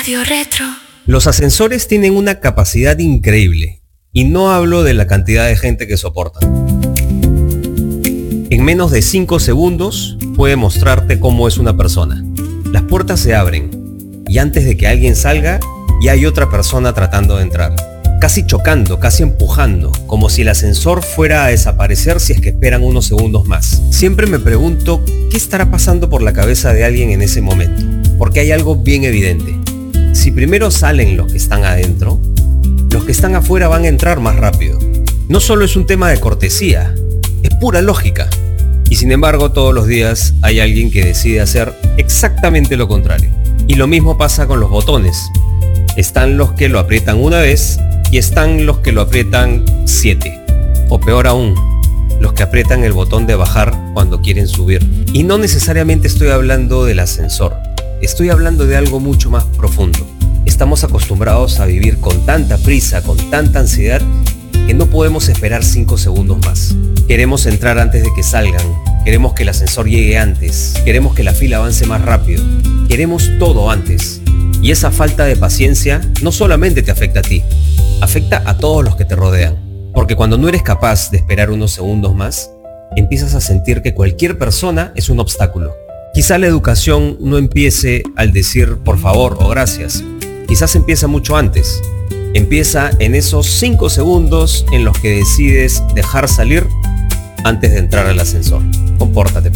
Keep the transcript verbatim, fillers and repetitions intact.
Radio Retro. Los ascensores tienen una capacidad increíble, y no hablo de la cantidad de gente que soportan. En menos de cinco segundos puede mostrarte cómo es una persona. Las puertas se abren, y antes de que alguien salga, ya hay otra persona tratando de entrar. Casi chocando, casi empujando, como si el ascensor fuera a desaparecer si es que esperan unos segundos más. Siempre me pregunto, ¿qué estará pasando por la cabeza de alguien en ese momento? Porque hay algo bien evidente. Si primero salen los que están adentro, los que están afuera van a entrar más rápido. No solo es un tema de cortesía, es pura lógica. Y sin embargo, todos los días hay alguien que decide hacer exactamente lo contrario. Y lo mismo pasa con los botones. Están los que lo aprietan una vez y están los que lo aprietan siete. O peor aún, los que aprietan el botón de bajar cuando quieren subir. Y no necesariamente estoy hablando del ascensor. Estoy hablando de algo mucho más profundo. Estamos acostumbrados a vivir con tanta prisa, con tanta ansiedad, que no podemos esperar cinco segundos más. Queremos entrar antes de que salgan. Queremos que el ascensor llegue antes. Queremos que la fila avance más rápido. Queremos todo antes. Y esa falta de paciencia no solamente te afecta a ti, afecta a todos los que te rodean. Porque cuando no eres capaz de esperar unos segundos más, empiezas a sentir que cualquier persona es un obstáculo. Quizá la educación no empiece al decir por favor o gracias. Quizás empieza mucho antes. Empieza en esos cinco segundos en los que decides dejar salir antes de entrar al ascensor. Compórtate.